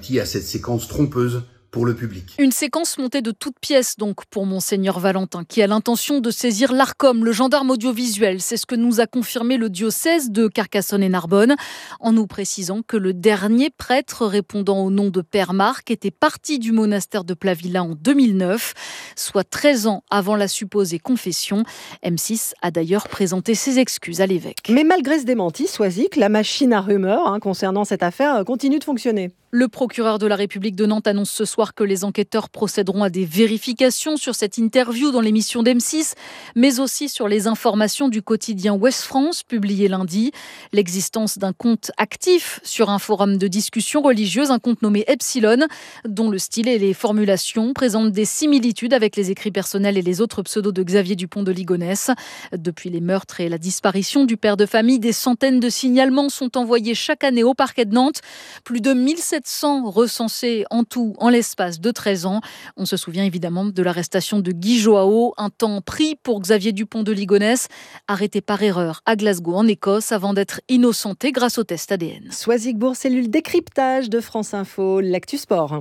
abouti à cette séquence trompeuse pour le public. Une séquence montée de toutes pièces donc pour Monseigneur Valentin, qui a l'intention de saisir l'Arcom, le gendarme audiovisuel. C'est ce que nous a confirmé le diocèse de Carcassonne et Narbonne, en nous précisant que le dernier prêtre répondant au nom de Père Marc était parti du monastère de Plavilla en 2009, soit 13 ans avant la supposée confession. M6 a d'ailleurs présenté ses excuses à l'évêque. Mais malgré ce démenti, Soisic, la machine à rumeurs concernant cette affaire continue de fonctionner. Le procureur de la République de Nantes annonce ce soir que les enquêteurs procéderont à des vérifications sur cette interview dans l'émission d'M6, mais aussi sur les informations du quotidien Ouest France, publié lundi. L'existence d'un compte actif sur un forum de discussion religieuse, un compte nommé Epsilon, dont le style et les formulations présentent des similitudes avec les écrits personnels et les autres pseudos de Xavier Dupont de Ligonnès. Depuis les meurtres et la disparition du père de famille, des centaines de signalements sont envoyés chaque année au parquet de Nantes. Plus de 1700 recensés en tout en l'espace de 13 ans. On se souvient évidemment de l'arrestation de Guy Joao, un temps pris pour Xavier Dupont de Ligonnès, arrêté par erreur à Glasgow en Écosse avant d'être innocenté grâce au test ADN. Soisic Bourg, cellule décryptage de France Info, l'actu sport.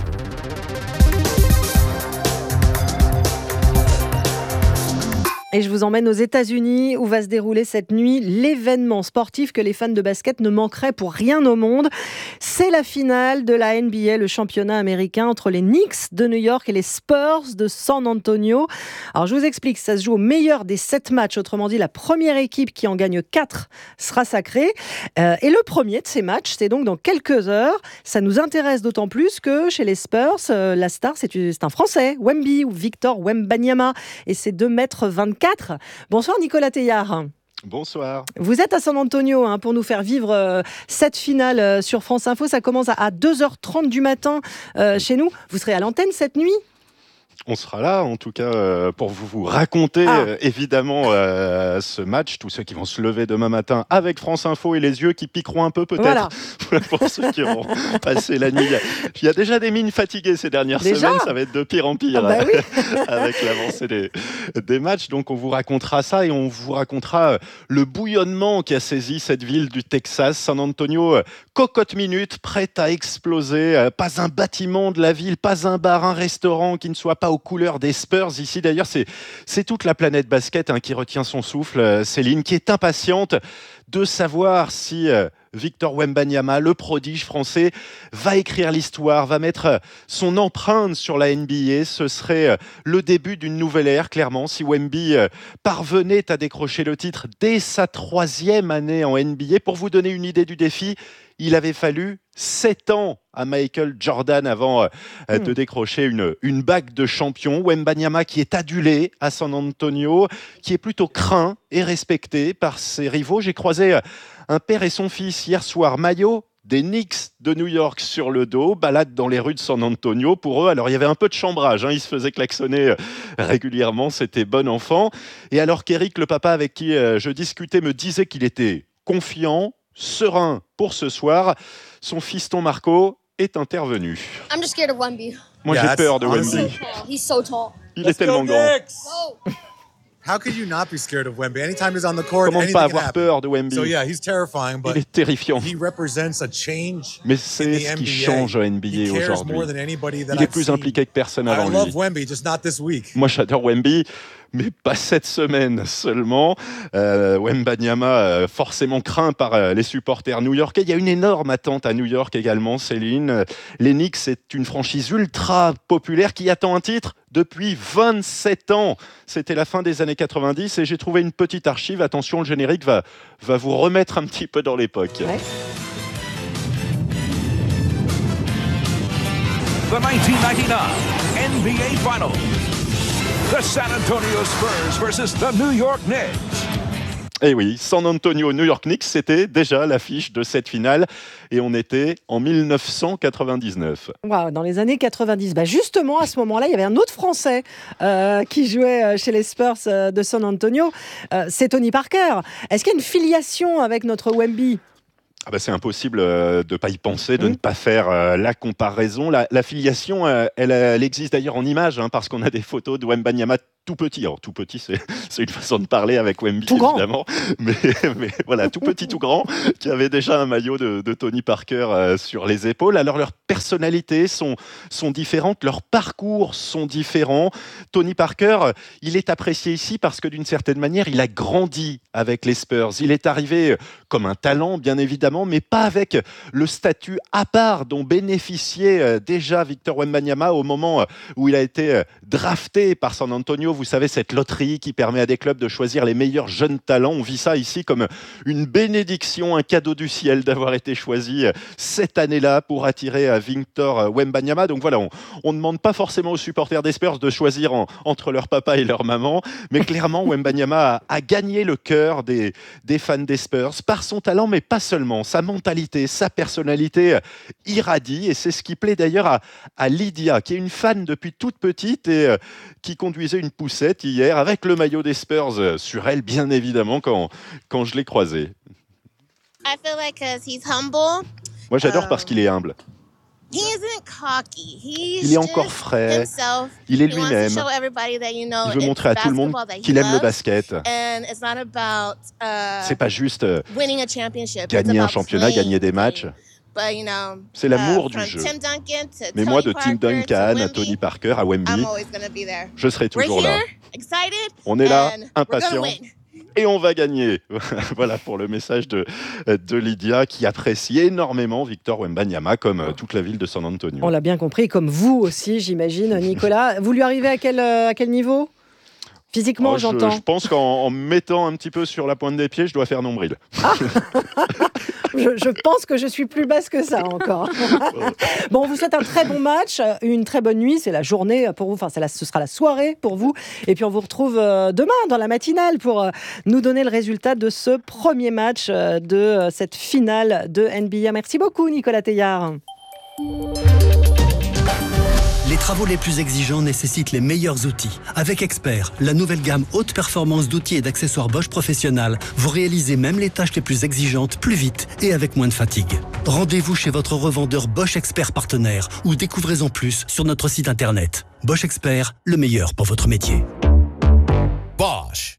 Et je vous emmène aux États-Unis où va se dérouler cette nuit l'événement sportif que les fans de basket ne manqueraient pour rien au monde. C'est la finale de la NBA, le championnat américain entre les Knicks de New York et les Spurs de San Antonio. Alors je vous explique, ça se joue au meilleur des 7 matchs. Autrement dit, la première équipe qui en gagne 4 sera sacrée. Et le premier de ces matchs, c'est donc dans quelques heures. Ça nous intéresse d'autant plus que chez les Spurs, la star, c'est un Français, Wemby ou Victor Wembanyama. Et c'est 2,24 m. Bonsoir Nicolas Teillard. Bonsoir. Vous êtes à San Antonio pour nous faire vivre cette finale sur France Info. Ça commence à 2h30 du matin chez nous. Vous serez à l'antenne cette nuit ? On sera là, en tout cas, pour vous raconter évidemment ce match. Tous ceux qui vont se lever demain matin avec France Info et les yeux qui piqueront un peu peut-être. Voilà. Pour ceux qui auront passé la nuit. Il y a déjà des mines fatiguées ces dernières semaines. Ça va être de pire en pire oui. avec l'avancée des matchs. Donc on vous racontera ça et on vous racontera le bouillonnement qui a saisi cette ville du Texas. San Antonio, cocotte minute, prête à exploser. Pas un bâtiment de la ville, pas un bar, un restaurant qui ne soit pas aux couleurs des Spurs. Ici d'ailleurs, c'est toute la planète basket qui retient son souffle. Céline, qui est impatiente de savoir si Victor Wembanyama, le prodige français, va écrire l'histoire, va mettre son empreinte sur la NBA. Ce serait le début d'une nouvelle ère, clairement, si Wemby parvenait à décrocher le titre dès sa 3e année en NBA. Pour vous donner une idée du défi, il avait fallu 7 ans à Michael Jordan avant de décrocher une bague de champion. Wembanyama qui est adulé à San Antonio, qui est plutôt craint et respecté par ses rivaux. J'ai croisé un père et son fils hier soir, maillot des Knicks de New York sur le dos, balade dans les rues de San Antonio. Pour eux, alors il y avait un peu de chambrage, ils se faisaient klaxonner régulièrement, c'était bon enfant. Et alors qu'Eric, le papa avec qui je discutais, me disait qu'il était confiant, serein pour ce soir, son fiston Marco est intervenu. I'm just scared of Wemby. Moi j'ai peur de Wemby. He's so tall. Il est tellement grand. How could you not be scared of Wemby? Anytime he's on the court, Comment ne anything pas can avoir happen. peur de Wemby? So yeah, he's terrifying, Il but est terrifiant. he represents a change. Mais c'est ce qui change au NBA aujourd'hui. Il est plus impliqué que personne avant I lui. love Wemby, just not this week. Moi j'adore Wemby, mais pas cette semaine seulement. Wembanyama, forcément craint par les supporters new-yorkais. Il y a une énorme attente à New York également, Céline. Les Knicks, c'est une franchise ultra populaire qui attend un titre depuis 27 ans. C'était la fin des années 90 et j'ai trouvé une petite archive. Attention, le générique va vous remettre un petit peu dans l'époque. Ouais. The 1999 NBA Finals. The San Antonio Spurs versus the New York Knicks. Et oui, San Antonio, New York Knicks, c'était déjà l'affiche de cette finale et on était en 1999. Wow, dans les années 90. Justement, à ce moment-là, il y avait un autre Français qui jouait chez les Spurs de San Antonio. C'est Tony Parker. Est-ce qu'il y a une filiation avec notre Wemby ? C'est impossible de ne pas y penser, de ne pas faire la comparaison. La filiation, elle existe d'ailleurs en images, parce qu'on a des photos de Wembanyama tout petit. Alors, tout petit, c'est une façon de parler avec Wemby, tout évidemment. Mais voilà, tout petit, tout grand, qui avait déjà un maillot de Tony Parker sur les épaules. Alors, leurs personnalités sont différentes, leurs parcours sont différents. Tony Parker, il est apprécié ici parce que d'une certaine manière, il a grandi avec les Spurs. Il est arrivé comme un talent, bien évidemment, mais pas avec le statut à part dont bénéficiait déjà Victor Wembanyama au moment où il a été drafté par San Antonio. Vous savez, cette loterie qui permet à des clubs de choisir les meilleurs jeunes talents. On vit ça ici comme une bénédiction, un cadeau du ciel d'avoir été choisi cette année-là pour attirer Victor Wembanyama. Donc voilà, on ne demande pas forcément aux supporters des Spurs de choisir entre leur papa et leur maman, mais clairement, Wembanyama a gagné le cœur des fans des Spurs par son talent, mais pas seulement. Sa mentalité, sa personnalité irradie, et c'est ce qui plaît d'ailleurs à Lydia, qui est une fan depuis toute petite et qui conduisait une poussette hier avec le maillot des Spurs sur elle, bien évidemment, quand je l'ai croisé. I feel like 'cause he's humble. Moi, j'adore parce qu'il est humble. He isn't cocky. Il est encore frais. Il est lui-même. Il veut montrer à tout le monde qu'il aime le basket. C'est pas juste gagner un championnat, gagner des matchs. C'est l'amour du jeu. Mais moi, de Tim Duncan à Tony Parker à Wemby, je serai toujours là. On est là, impatients. Et on va gagner. Voilà pour le message de Lydia, qui apprécie énormément Victor Wembanyama, comme toute la ville de San Antonio. On l'a bien compris, comme vous aussi, j'imagine, Nicolas. Vous lui arrivez à quel niveau ? Physiquement, j'entends. Je pense qu'en mettant un petit peu sur la pointe des pieds, je dois faire nombril. Ah je pense que je suis plus basse que ça encore. Bon, on vous souhaite un très bon match, une très bonne nuit. C'est la journée pour vous, enfin ce sera la soirée pour vous. Et puis on vous retrouve demain dans la matinale pour nous donner le résultat de ce premier match de cette finale de NBA. Merci beaucoup Nicolas Teillard. Les travaux les plus exigeants nécessitent les meilleurs outils. Avec Expert, la nouvelle gamme haute performance d'outils et d'accessoires Bosch Professionnal, vous réalisez même les tâches les plus exigeantes plus vite et avec moins de fatigue. Rendez-vous chez votre revendeur Bosch Expert partenaire ou découvrez-en plus sur notre site internet. Bosch Expert, le meilleur pour votre métier. Bosch.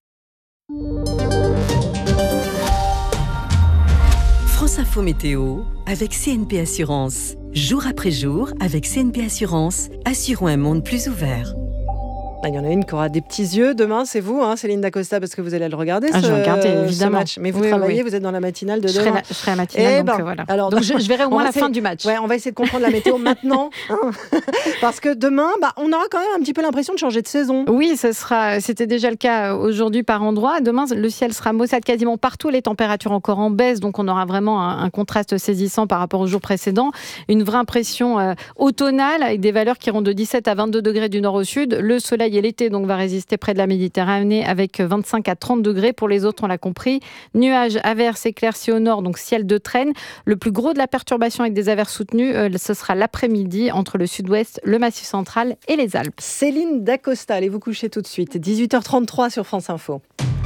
France Info Météo avec CNP Assurance. Jour après jour, avec CNP Assurance, assurons un monde plus ouvert. Il y en a une qui aura des petits yeux. Demain, c'est vous, Céline Dacosta, parce que vous allez le regarder, je vais regarder, évidemment. ce match. Mais vous travaillez, vous êtes dans la matinale de demain. Je serai à la matinale, donc voilà. Alors, donc je verrai au moins la fin du match. Ouais, on va essayer de comprendre la météo maintenant. Parce que demain, on aura quand même un petit peu l'impression de changer de saison. Oui, c'était déjà le cas aujourd'hui par endroit. Demain, le ciel sera maussade quasiment partout, les températures encore en baisse, donc on aura vraiment un contraste saisissant par rapport aux jours précédents. Une vraie impression automnale, avec des valeurs qui iront de 17 à 22 degrés du nord au sud. Le soleil et l'été donc va résister près de la Méditerranée avec 25 à 30 degrés. Pour les autres, on l'a compris. Nuages, averses, éclaircies au nord, donc ciel de traîne. Le plus gros de la perturbation avec des averses soutenues, ce sera l'après-midi entre le sud-ouest, le Massif central et les Alpes. Céline Dacosta, allez vous coucher tout de suite. 18h33 sur France Info.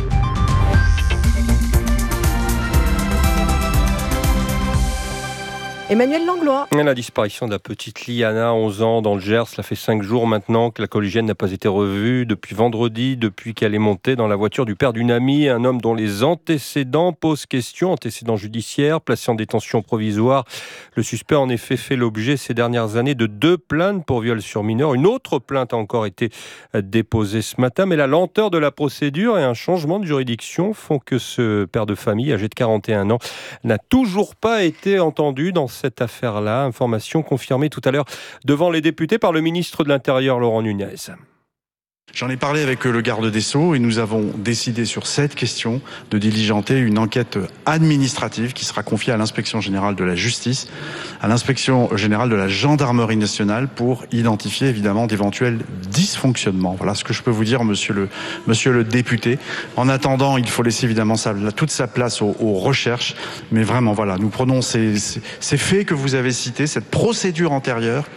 Emmanuel Langlois. La disparition de la petite Liana, 11 ans, dans le Gers. Cela fait 5 jours maintenant que la collégienne n'a pas été revue depuis vendredi, depuis qu'elle est montée dans la voiture du père d'une amie, un homme dont les antécédents posent question, antécédents judiciaires, placé en détention provisoire. Le suspect a en effet fait l'objet ces dernières années de 2 plaintes pour viol sur mineur. Une autre plainte a encore été déposée ce matin, mais la lenteur de la procédure et un changement de juridiction font que ce père de famille, âgé de 41 ans, n'a toujours pas été entendu dans cette affaire-là. Information confirmée tout à l'heure devant les députés par le ministre de l'Intérieur, Laurent Nunez. J'en ai parlé avec le garde des Sceaux et nous avons décidé sur cette question de diligenter une enquête administrative qui sera confiée à l'Inspection générale de la justice, à l'Inspection générale de la gendarmerie nationale pour identifier évidemment d'éventuels dysfonctionnements. Voilà ce que je peux vous dire, monsieur le député. En attendant, il faut laisser évidemment toute sa place aux recherches. Mais vraiment, voilà, nous prenons ces faits que vous avez cités, cette procédure antérieure,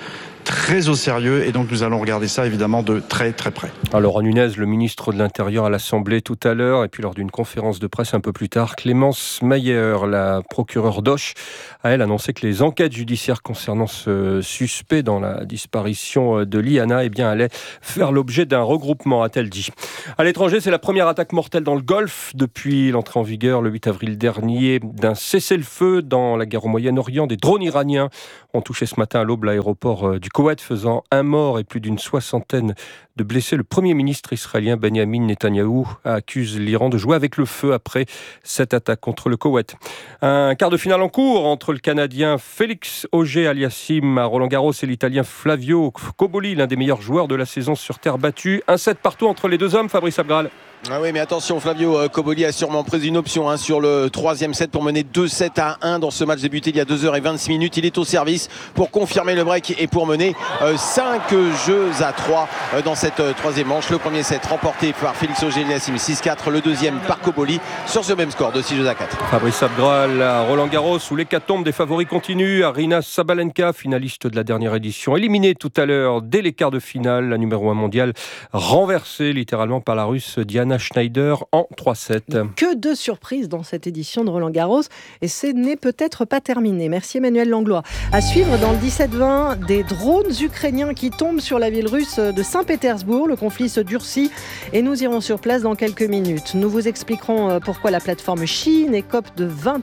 très au sérieux et donc nous allons regarder ça évidemment de très très près. Alors Nunez, le ministre de l'Intérieur à l'Assemblée tout à l'heure et puis lors d'une conférence de presse un peu plus tard, Clémence Mayer, la procureure d'Auch, a elle annoncé que les enquêtes judiciaires concernant ce suspect dans la disparition de Liana allaient faire l'objet d'un regroupement, a-t-elle dit. À l'étranger, c'est la première attaque mortelle dans le Golfe depuis l'entrée en vigueur le 8 avril dernier d'un cessez-le-feu dans la guerre au Moyen-Orient. Des drones iraniens ont touché ce matin à l'aube l'aéroport du Koweït, faisant un mort et plus d'une soixantaine de blessés. Le Premier ministre israélien Benjamin Netanyahou accuse l'Iran de jouer avec le feu après cette attaque contre le Koweït. Un quart de finale en cours entre le Canadien Félix Auger-Aliassime à Roland-Garros et l'Italien Flavio Cobolli, l'un des meilleurs joueurs de la saison sur terre battue. Un set partout entre les deux hommes, Fabrice Abgral. Ah oui, mais attention, Flavio Cobolli a sûrement pris une option sur le troisième set pour mener 2-7-1 dans ce match débuté il y a 2h26. Il est au service pour confirmer le break et pour mener 5 jeux à 3 dans cette troisième manche. Le premier set remporté par Félix Auger-Aliassime 6-4, le deuxième par Cobolli sur ce même score de 6 jeux à 4. Fabrice Abgral à Roland-Garros où l'hécatombe des favoris continue. Arina Sabalenka, finaliste de la dernière édition, éliminée tout à l'heure dès les quarts de finale. La numéro 1 mondiale renversée littéralement par la Russe Diana Schneider en 3-7. Que de surprises dans cette édition de Roland-Garros et ce n'est peut-être pas terminé. Merci Emmanuel Langlois. À suivre dans le 17-20, des drones ukrainiens qui tombent sur la ville russe de Saint-Pétersbourg. Le conflit se durcit et nous irons sur place dans quelques minutes. Nous vous expliquerons pourquoi la plateforme Shein écope de 20